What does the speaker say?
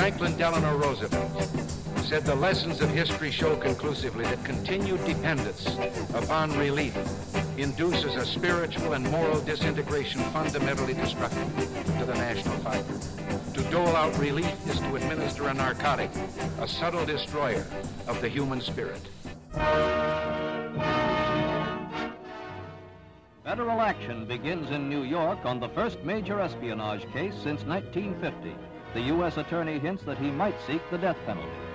Franklin Delano Roosevelt said the lessons of history show conclusively that continued dependence upon relief induces a spiritual and moral disintegration fundamentally destructive to the national fiber. To dole out relief is to administer a narcotic, a subtle destroyer of the human spirit. Federal action begins in New York on the first major espionage case since 1950. The U.S. attorney hints that he might seek the death penalty.